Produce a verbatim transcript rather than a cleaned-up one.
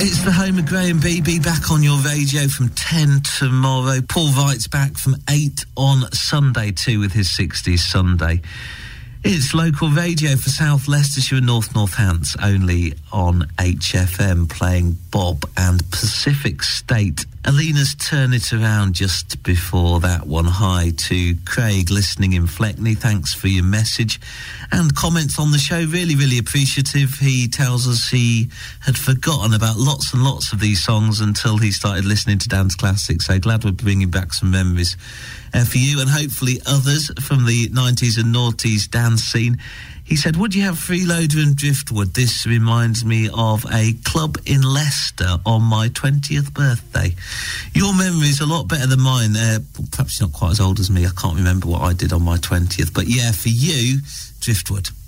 It's the home of Graham Beebe, back on your radio from ten tomorrow. Paul Wright's back from eight on Sunday too with his sixties Sunday. It's local radio for South Leicestershire and North Northants, only on H F M, playing Bob and Pacific State. Alina's Turn It Around just before that one. Hi to Craig listening in Fleckney. Thanks for your message and comments on the show. Really, really appreciative. He tells us he had forgotten about lots and lots of these songs until he started listening to Dance Classics. So glad we're bringing back some memories uh, for you and hopefully others from the nineties and noughties dance scene. He said, would you have Freeloader and Driftwood? This reminds me of a club in Leicester on my twentieth birthday. Your memory is a lot better than mine. Uh, perhaps you're not quite as old as me. I can't remember what I did on my twentieth. But yeah, for you, Driftwood.